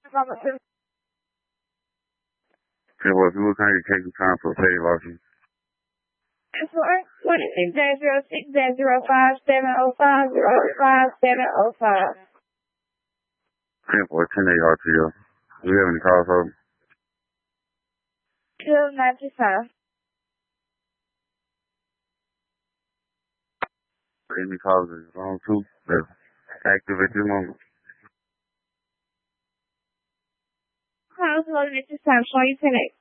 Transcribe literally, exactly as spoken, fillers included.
Mama two. Okay, well, if you look how you take the time for pay losses. That's right. What is it? Dash zero six dash zero five seven oh five zero five seven oh five. ten for a ten day R T O. Do you have any calls over? Two ninety five. Any calls is on too. That's active at this moment. Calls loaded at this time. Show you connect.